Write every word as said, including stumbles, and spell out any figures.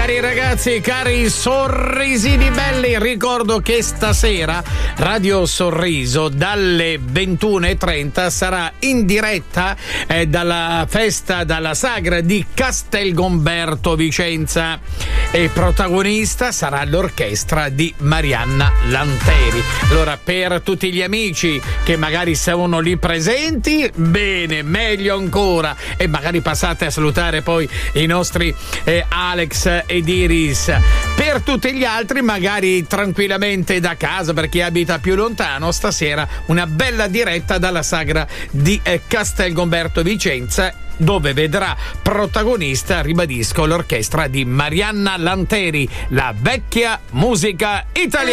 Cari ragazzi, cari sorrisini belli, ricordo che stasera Radio Sorriso dalle ventuno e trenta sarà in diretta eh, dalla festa, dalla sagra di Castelgomberto Vicenza, e protagonista sarà l'orchestra di Marianna Lanteri. Allora, per tutti gli amici che magari sono lì presenti, bene, meglio ancora, e magari passate a salutare poi i nostri eh, Alex ed Iris. Per tutti gli altri, magari tranquillamente da casa, per chi abita più lontano, stasera una bella diretta dalla sagra di eh, Castelgomberto Vicenza, dove vedrà protagonista, ribadisco, l'orchestra di Marianna Lanteri, la vecchia musica italiana.